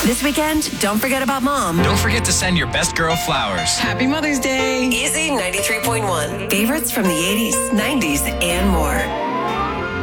This weekend, don't forget about mom. Don't forget to send your best girl flowers. Happy Mother's Day. Easy 93.1. Favorites from the 80s, 90s, and more.